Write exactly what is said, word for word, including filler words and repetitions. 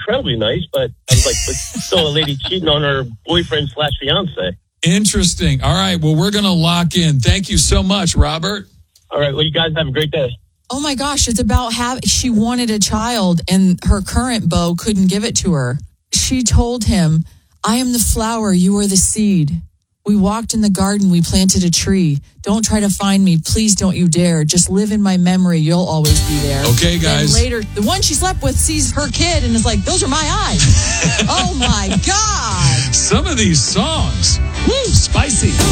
incredibly nice, but I was like, but still a lady cheating on her boyfriend slash fiance. Interesting. All right. Well, we're going to lock in. Thank you so much, Robert. All right. Well, you guys have a great day. Oh my gosh, it's about how she wanted a child and her current beau couldn't give it to her. She told him, I am the flower, you are the seed. We walked in the garden, we planted a tree. Don't try to find me, please don't you dare. Just live in my memory, you'll always be there. Okay, guys. Then later, the one she slept with sees her kid and is like, those are my eyes. Oh my God. Some of these songs, woo, spicy.